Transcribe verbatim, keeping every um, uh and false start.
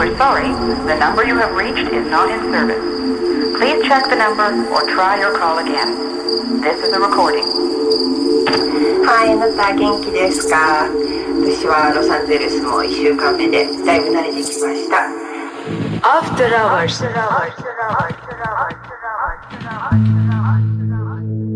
We're sorry, the number you have reached is not in service. Please check the number or try your call again. This is a recording. はい、あなた元気ですか？私はロサンゼルスもいっしゅうかんめでだいぶ慣れてきました。 After hours.